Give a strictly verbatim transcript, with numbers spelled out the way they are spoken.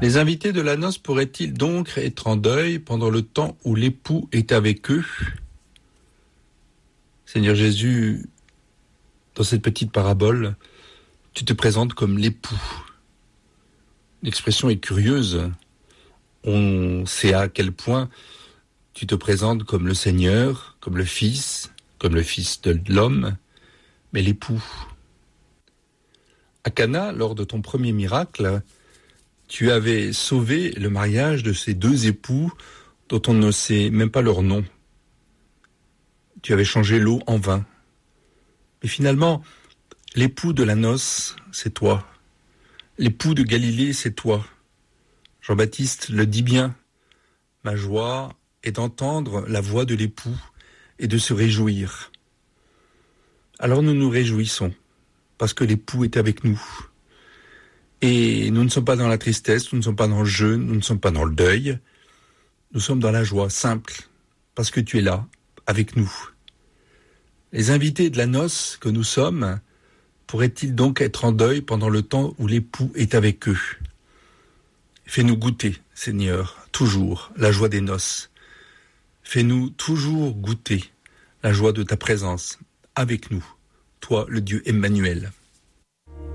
Les invités de la noce pourraient-ils donc être en deuil pendant le temps où l'époux est avec eux ? Seigneur Jésus, dans cette petite parabole, tu te présentes comme l'époux. L'expression est curieuse. On sait à quel point tu te présentes comme le Seigneur, comme le Fils, comme le Fils de l'homme, mais l'époux. À Cana, lors de ton premier miracle, tu avais sauvé le mariage de ces deux époux dont on ne sait même pas leur nom. Tu avais changé l'eau en vin. Mais finalement, l'époux de la noce, c'est toi. L'époux de Galilée, c'est toi. Jean-Baptiste le dit bien. Ma joie est d'entendre la voix de l'époux et de se réjouir. Alors nous nous réjouissons, parce que l'époux est avec nous. Et nous ne sommes pas dans la tristesse, nous ne sommes pas dans le jeu, nous ne sommes pas dans le deuil. Nous sommes dans la joie simple, parce que tu es là, avec nous. Les invités de la noce que nous sommes pourraient-ils donc être en deuil pendant le temps où l'époux est avec eux ? Fais-nous goûter, Seigneur, toujours la joie des noces. Fais-nous toujours goûter la joie de ta présence avec nous, toi le Dieu Emmanuel.